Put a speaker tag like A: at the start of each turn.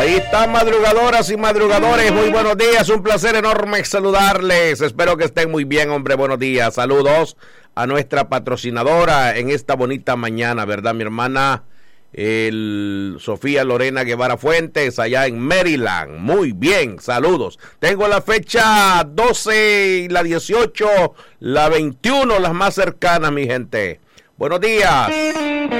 A: Ahí están madrugadoras y madrugadores, muy buenos días, un placer enorme saludarles, espero que estén muy bien, hombre, buenos días, saludos a nuestra patrocinadora en esta bonita mañana, ¿verdad, mi hermana? Sofía Lorena Guevara Fuentes, allá en Maryland, muy bien, saludos, tengo la fecha 12, la 18, la 21, las más cercanas, mi gente, buenos días.